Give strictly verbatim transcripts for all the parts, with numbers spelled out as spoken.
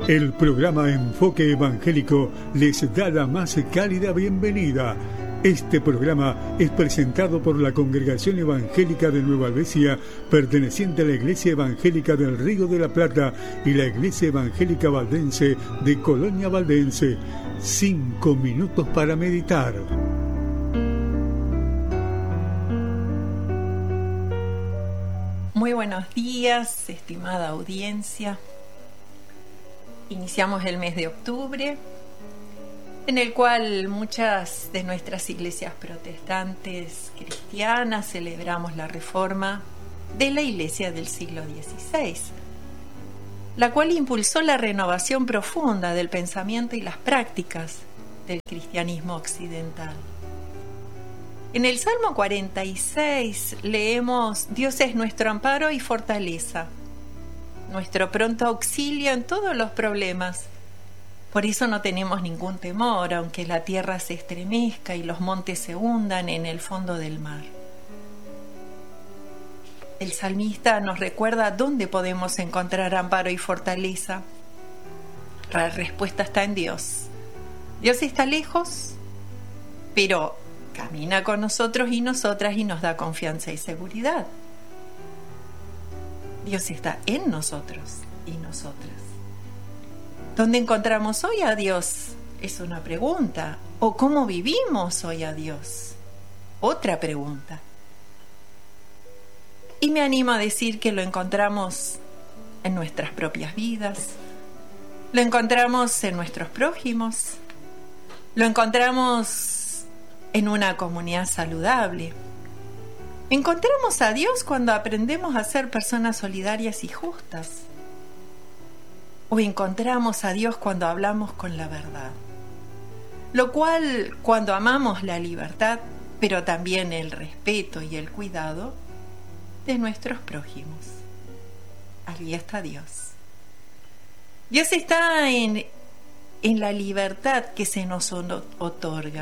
El programa Enfoque Evangélico les da la más cálida bienvenida. Este programa es presentado por la Congregación Evangélica de Nueva Albesia, perteneciente a la Iglesia Evangélica del Río de la Plata y la Iglesia Evangélica Valdense de Colonia Valdense. Cinco minutos para meditar. Muy buenos días, estimada audiencia. Iniciamos el mes de octubre, en el cual muchas de nuestras iglesias protestantes cristianas celebramos la reforma de la iglesia del siglo dieciséis, la cual impulsó la renovación profunda del pensamiento y las prácticas del cristianismo occidental. En el Salmo cuarenta y seis leemos: Dios es nuestro amparo y fortaleza, nuestro pronto auxilio en todos los problemas. Por eso no tenemos ningún temor, aunque la tierra se estremezca y los montes se hundan en el fondo del mar. El salmista nos recuerda dónde podemos encontrar amparo y fortaleza. La respuesta está en Dios. Dios está lejos, pero camina con nosotros y nosotras y nos da confianza y seguridad. Dios está en nosotros y nosotras. ¿Dónde encontramos hoy a Dios? Es una pregunta. ¿O cómo vivimos hoy a Dios? Otra pregunta. Y me animo a decir que lo encontramos en nuestras propias vidas, lo encontramos en nuestros prójimos, lo encontramos en una comunidad saludable. Encontramos a Dios cuando aprendemos a ser personas solidarias y justas. O encontramos a Dios cuando hablamos con la verdad. Lo cual, cuando amamos la libertad, pero también el respeto y el cuidado de nuestros prójimos. Allí está Dios. Dios está en, en la libertad que se nos otorga.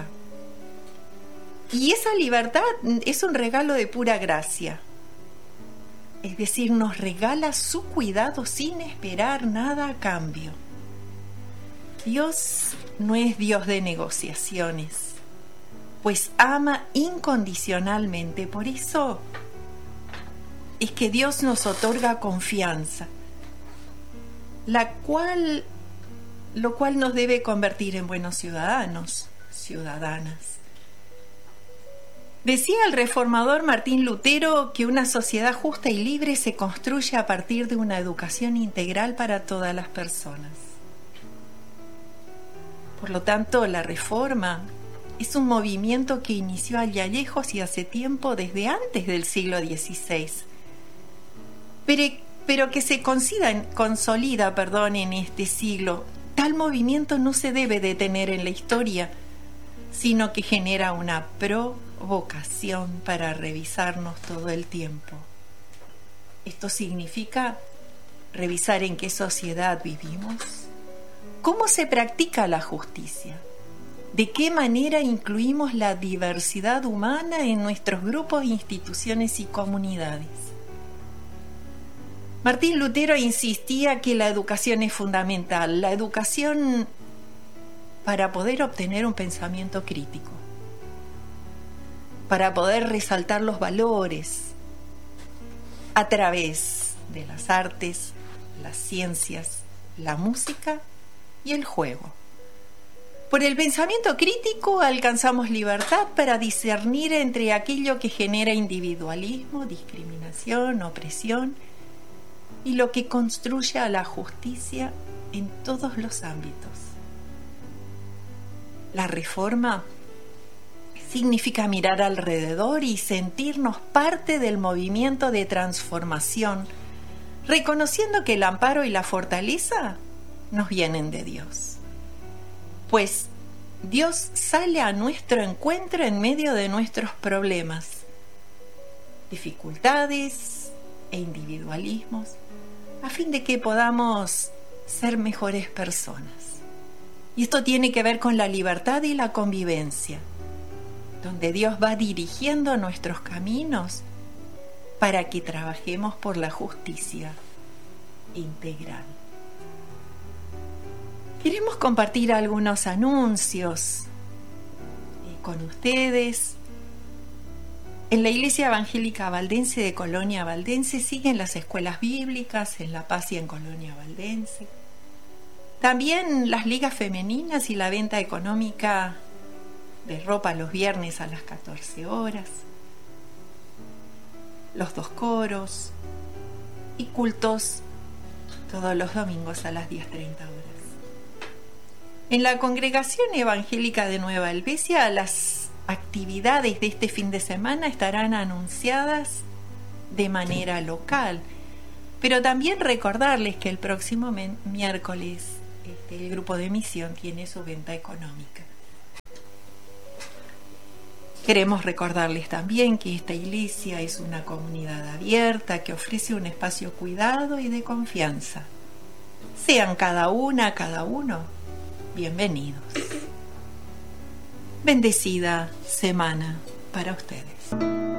Y esa libertad es un regalo de pura gracia. Es decir, nos regala su cuidado sin esperar nada a cambio. Dios no es Dios de negociaciones, pues ama incondicionalmente. Por eso es que Dios nos otorga confianza, la cual, lo cual nos debe convertir en buenos ciudadanos, ciudadanas. Decía el reformador Martín Lutero que una sociedad justa y libre se construye a partir de una educación integral para todas las personas. Por lo tanto, la reforma es un movimiento que inició allá lejos y hace tiempo, desde antes del siglo dieciséis, pero, pero que se consolida, consolida perdón, en este siglo. Tal movimiento no se debe detener en la historia, sino que genera una pro vocación para revisarnos todo el tiempo. Esto significa revisar en qué sociedad vivimos, cómo se practica la justicia, de qué manera incluimos la diversidad humana en nuestros grupos, instituciones y comunidades. Martín Lutero insistía que la educación es fundamental, la educación para poder obtener un pensamiento crítico, para poder resaltar los valores a través de las artes, las ciencias, la música y el juego. Por el pensamiento crítico alcanzamos libertad para discernir entre aquello que genera individualismo, discriminación, opresión y lo que construye a la justicia en todos los ámbitos. La reforma significa mirar alrededor y sentirnos parte del movimiento de transformación, reconociendo que el amparo y la fortaleza nos vienen de Dios. Pues Dios sale a nuestro encuentro en medio de nuestros problemas, dificultades e individualismos, a fin de que podamos ser mejores personas. Y esto tiene que ver con la libertad y la convivencia, donde Dios va dirigiendo nuestros caminos para que trabajemos por la justicia integral. queremos compartir algunos anuncios eh, con ustedes. En la Iglesia Evangélica Valdense de Colonia Valdense siguen las escuelas bíblicas en La Paz y en Colonia Valdense. También las ligas femeninas y la venta económica de ropa los viernes a las catorce horas. Los dos coros y cultos todos los domingos a las diez treinta horas. En la Congregación Evangélica de Nueva Helvecia, las actividades de este fin de semana estarán anunciadas de manera local, pero también recordarles que el próximo miércoles este, el grupo de misión tiene su venta económica. Queremos recordarles también que esta iglesia es una comunidad abierta que ofrece un espacio cuidado y de confianza. Sean cada una, cada uno, bienvenidos. Bendecida semana para ustedes.